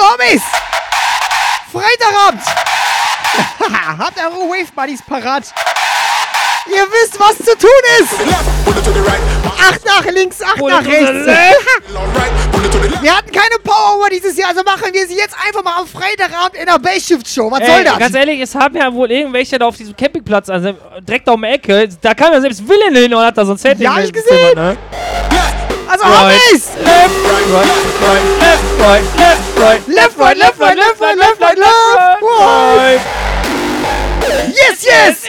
Homies! Freitagabend! Habt eure Wave Buddies parat? Ihr wisst, was zu tun ist! 8 nach links, 8 nach rechts! Wir hatten keine Power dieses Jahr, also machen wir sie jetzt einfach mal am Freitagabend in der Bayshift-Show. Was soll das? Ganz ehrlich, es haben ja wohl irgendwelche da auf diesem Campingplatz, also direkt um die Ecke, da kam ja selbst Willen hin und hat da so ein Setting. Ja, hab ich gesehen! Zimmer, ne? Also Homies! Left, right, left, right, left, right, Left, right, left, right, left, right, left, right, left, right! Yes, yes!